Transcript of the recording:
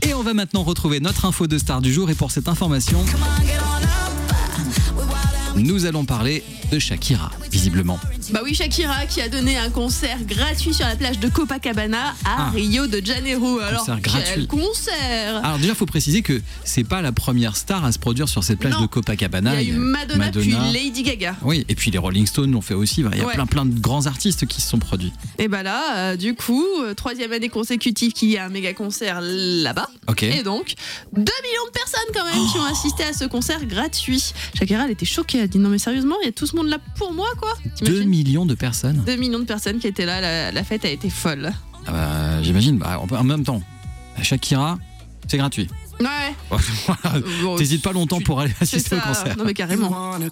Et on va maintenant retrouver notre info de star du jour. Et pour cette information, nous allons parler de Shakira, visiblement. Bah oui, Shakira qui a donné un concert gratuit sur la plage de Copacabana à Rio de Janeiro. Alors, quel concert! Alors déjà, il faut préciser que c'est pas la première star à se produire sur cette plage de Copacabana. Il y a eu Madonna, puis Lady Gaga. Oui, et puis les Rolling Stones l'ont fait aussi. Il y a plein de grands artistes qui se sont produits. Et bah là, du coup, 3e année consécutive qu'il y a un méga concert là-bas. Okay. Et donc, 2 millions de personnes quand même qui ont assisté à ce concert gratuit. Shakira, elle était choquée. Elle a dit non mais sérieusement, il y a tout ce monde là pour moi quoi. 2 millions de personnes. 2 millions de personnes qui étaient là. La fête a été folle. J'imagine. En même temps, Shakira, c'est gratuit. Ouais. T'hésites pas longtemps pour aller assister au concert. Non mais carrément.